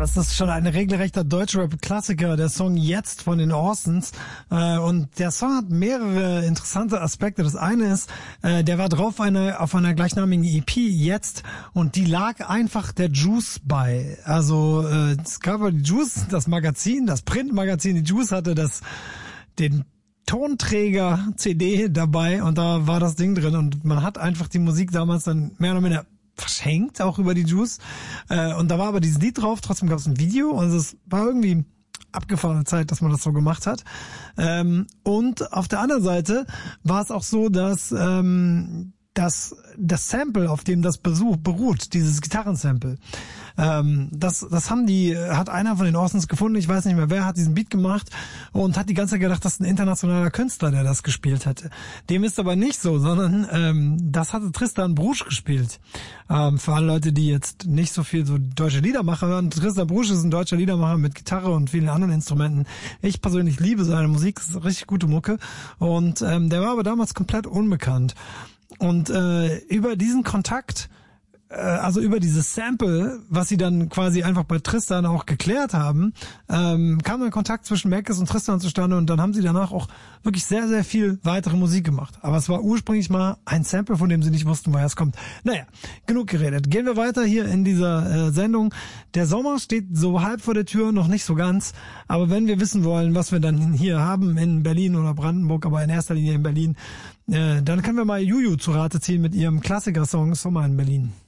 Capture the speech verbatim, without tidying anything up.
das ist schon ein regelrechter Deutschrap-Klassiker, der Song Jetzt von den Orsons. Äh, und der Song hat mehrere interessante Aspekte. Das eine ist, äh, der war drauf eine, auf einer gleichnamigen E P Jetzt und die lag einfach der Juice bei. Also äh, es gab die Juice, das Magazin, das Printmagazin, die Juice hatte das den Tonträger C D dabei und da war das Ding drin und man hat einfach die Musik damals dann mehr oder minder verschenkt, auch über die Juice. Äh, und da war aber dieses Lied drauf, trotzdem gab es ein Video und es war irgendwie abgefahrene Zeit, dass man das so gemacht hat. Ähm, und auf der anderen Seite war es auch so, dass ähm, dass das Sample, auf dem das Besuch beruht, dieses Gitarrensample, ähm, das das haben die, hat einer von den Orsons gefunden, ich weiß nicht mehr wer, hat diesen Beat gemacht und hat die ganze Zeit gedacht, das ist ein internationaler Künstler, der das gespielt hätte. Dem ist aber nicht so, sondern ähm, das hatte Tristan Brusch gespielt. Ähm, für alle Leute, die jetzt nicht so viel so deutsche Liedermacher hören, Tristan Brusch ist ein deutscher Liedermacher mit Gitarre und vielen anderen Instrumenten. Ich persönlich liebe seine Musik, das ist richtig gute Mucke und ähm, der war aber damals komplett unbekannt. Und äh, über diesen Kontakt, äh, also über dieses Sample, was sie dann quasi einfach bei Tristan auch geklärt haben, ähm, kam dann Kontakt zwischen Mackes und Tristan zustande und dann haben sie danach auch wirklich sehr, sehr viel weitere Musik gemacht. Aber es war ursprünglich mal ein Sample, von dem sie nicht wussten, woher es kommt. Naja, genug geredet. Gehen wir weiter hier in dieser äh, Sendung. Der Sommer steht so halb vor der Tür, noch nicht so ganz. Aber wenn wir wissen wollen, was wir dann hier haben in Berlin oder Brandenburg, aber in erster Linie in Berlin, äh, dann können wir mal Juju zu Rate ziehen mit ihrem Klassiker-Song Sommer in Berlin.